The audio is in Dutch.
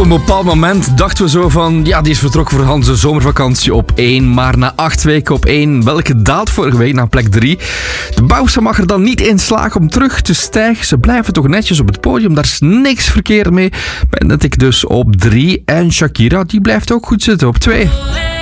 een bepaald moment dachten we zo van... Ja, die is vertrokken voor Hans' zomervakantie op 1. Maar na 8 weken op 1, welke daalt vorige week naar plek 3? De Bouncer mag er dan niet in slagen om terug te stijgen. Ze blijven toch netjes op het podium. Daar is niks verkeerd mee. Ben ik dus op 3. En Shakira, die blijft ook goed zitten op 2.